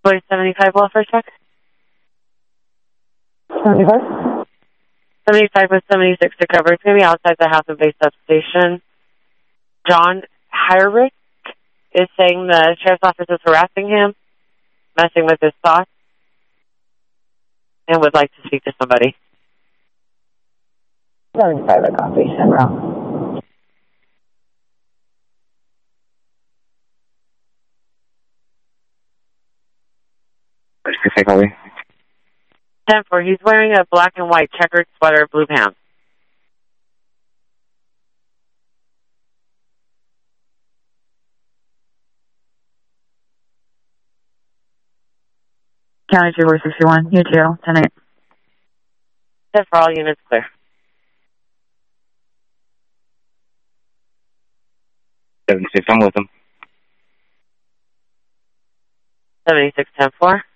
Boy 75 welfare check. 75? 75 with 76 to cover. It's going to be outside the Half Moon Bay substation. John Hyrich is saying the sheriff's office is harassing him, messing with his thoughts, and would like to speak to somebody. 75, I copy. Central. I copy. 10-4, he's wearing a black and white checkered sweater, blue pants. County 2461, you too, 10-8. 10 for all units clear. 76, I'm with him. 76, 10-4.